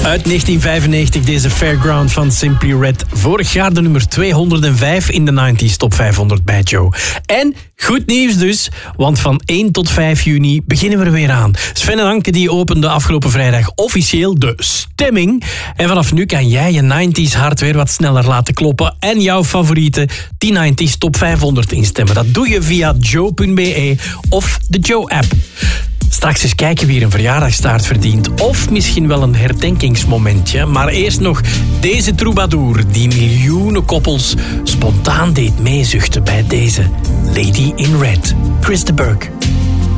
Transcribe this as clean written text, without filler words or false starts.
Uit 1995 deze Fairground van Simply Red. Vorig jaar de nummer 205 in de 90s Top 500 bij Joe. En goed nieuws dus, want van 1 tot 5 juni beginnen we er weer aan. Sven en Anke die openden afgelopen vrijdag officieel de stemming. En vanaf nu kan jij je 90s hart weer wat sneller laten kloppen en jouw favoriete, die 90s Top 500 instemmen. Dat doe je via joe.be of de Joe-app. Straks eens kijken wie een verjaardagstaart verdient. Of misschien wel een herdenkingsmomentje. Maar eerst nog deze troubadour die miljoenen koppels spontaan deed meezuchten bij deze Lady in Red. Chris de Burgh.